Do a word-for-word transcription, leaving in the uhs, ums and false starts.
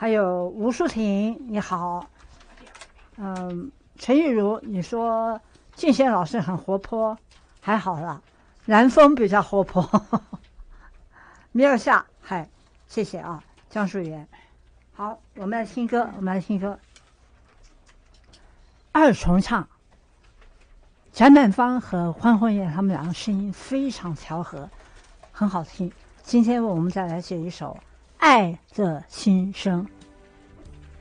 还有吴淑婷，你好。嗯，陈玉茹，你说静仙老师很活泼，还好啦。蓝峰比较活泼。米尔夏，嗨，谢谢啊，江淑媛。好，我们来听歌，我们来听歌。二重唱，翟曼芳和欢婚燕他们两个声音非常调和，很好听。今天我们再来写一首《爱的心声》。